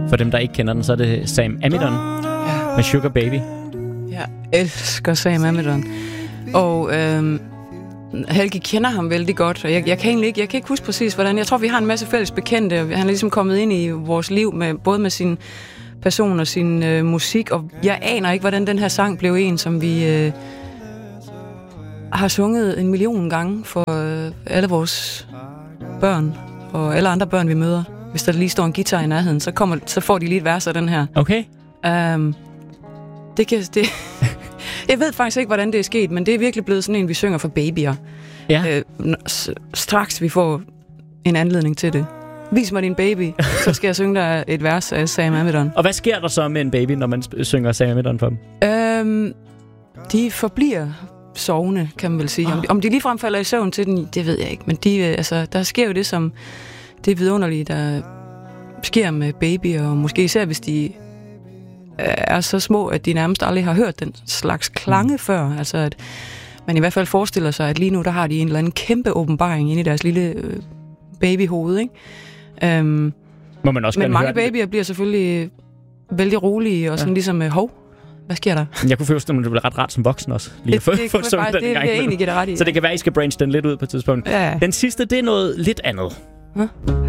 For dem, der ikke kender den, så er det Sam Amidon med Sugar Baby. Jeg elsker Sam Amidon. Og Helgi kender ham vældig godt, og jeg kan ikke huske præcis, hvordan. Jeg tror, vi har en masse fælles bekendte. Han er ligesom kommet ind i vores liv, både med sin person og sin musik, og jeg aner ikke, hvordan den her sang blev en, som vi har sunget 1 million gange for alle vores børn, og alle andre børn, vi møder. Hvis der lige står en guitar i nærheden, så får de lige et vers af den her. Okay. Jeg ved faktisk ikke, hvordan det er sket, men det er virkelig blevet sådan en, vi synger for babyer. Ja. Straks vi får en anledning til det. Vis mig din baby, så skal jeg synge dig et vers af Sam Amidon. Og hvad sker der så med en baby, når man synger Sam Amidon for dem? De forbliver sovende, kan man vel sige. Om de ligefrem falder i søvn til den, det ved jeg ikke. Men der sker jo det, som det vidunderlige, der sker med babyer, og måske især hvis de er så små, at de nærmest aldrig har hørt den slags klange før. Altså at man i hvert fald forestiller sig, at lige nu der har de en eller anden kæmpe åbenbaring inde i deres lille babyhoved, ikke? Må man også men mange babyer bliver selvfølgelig vældig rolige og sådan ligesom hov. Hvad sker der? Jeg kunne forestille mig, at det bliver ret rart som voksen også. Lige at få sunget den det vil jeg egentlig give dig ret i. Så det kan være, at I skal branche den lidt ud på et tidspunkt. Ja. Den sidste, det er noget lidt andet.